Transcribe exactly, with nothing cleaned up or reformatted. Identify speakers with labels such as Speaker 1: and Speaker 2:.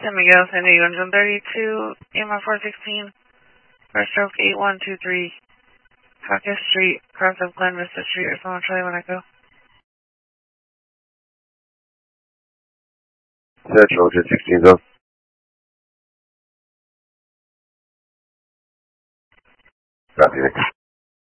Speaker 1: San Miguel, San Diego, engine thirty-two, E M F four sixteen, first stroke eight one two three, Caucus Street, cross of Glen Vista Street, or someone Charlie when I go.
Speaker 2: Central, ten sixteen, go. Copy, Nick.